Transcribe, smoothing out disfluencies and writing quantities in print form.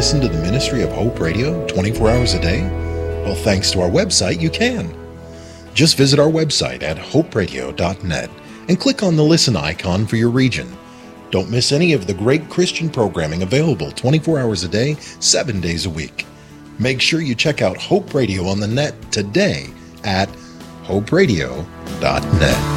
listen to the ministry of Hope Radio 24 hours a day? Well, thanks to our website, you can. Just visit our website at hoperadio.net and click on the listen icon for your region. Don't miss any of the great Christian programming available 24 hours a day, 7 days a week. Make sure you check out Hope Radio on the net today at hoperadio.net.